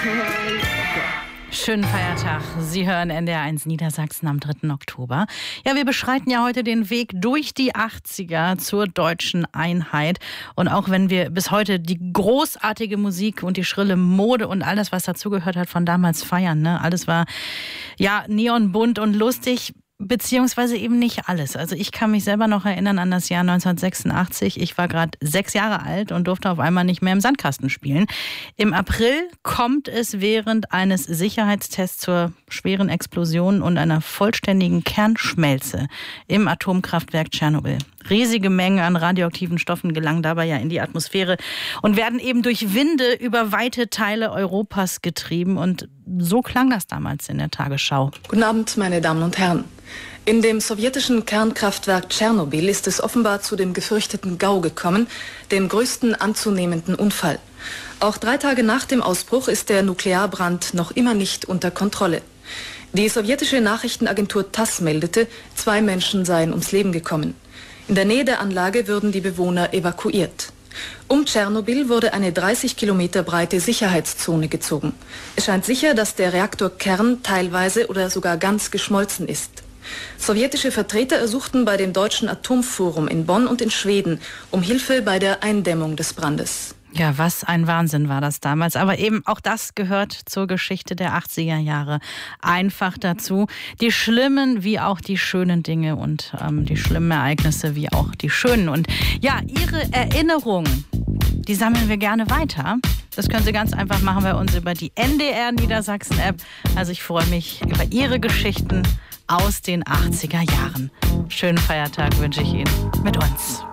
Schönen Feiertag. Sie hören NDR1 Niedersachsen am 3. Oktober. Ja, wir beschreiten ja heute den Weg durch die 80er zur deutschen Einheit. Und auch wenn wir bis heute die großartige Musik und die schrille Mode und alles, was dazugehört hat, von damals feiern, ne? Alles war ja neonbunt und lustig. Beziehungsweise eben nicht alles. Also ich kann mich selber noch erinnern an das Jahr 1986. Ich war gerade 6 Jahre alt und durfte auf einmal nicht mehr im Sandkasten spielen. Im April kommt es während eines Sicherheitstests zur schweren Explosion und einer vollständigen Kernschmelze im Atomkraftwerk Tschernobyl. Riesige Mengen an radioaktiven Stoffen gelangen dabei ja in die Atmosphäre und werden eben durch Winde über weite Teile Europas getrieben. Und so klang das damals in der Tagesschau. Guten Abend, meine Damen und Herren. In dem sowjetischen Kernkraftwerk Tschernobyl ist es offenbar zu dem gefürchteten GAU gekommen, dem größten anzunehmenden Unfall. Auch 3 Tage nach dem Ausbruch ist der Nuklearbrand noch immer nicht unter Kontrolle. Die sowjetische Nachrichtenagentur TASS meldete, 2 Menschen seien ums Leben gekommen. In der Nähe der Anlage würden die Bewohner evakuiert. Um Tschernobyl wurde eine 30 Kilometer breite Sicherheitszone gezogen. Es scheint sicher, dass der Reaktorkern teilweise oder sogar ganz geschmolzen ist. Sowjetische Vertreter ersuchten bei dem Deutschen Atomforum in Bonn und in Schweden um Hilfe bei der Eindämmung des Brandes. Ja, was ein Wahnsinn war das damals. Aber eben auch das gehört zur Geschichte der 80er Jahre einfach dazu. Die schlimmen wie auch die schönen Dinge und die schlimmen Ereignisse wie auch die schönen. Und ja, Ihre Erinnerungen, die sammeln wir gerne weiter. Das können Sie ganz einfach machen bei uns über die NDR Niedersachsen App. Also ich freue mich über Ihre Geschichten aus den 80er Jahren. Schönen Feiertag wünsche ich Ihnen mit uns.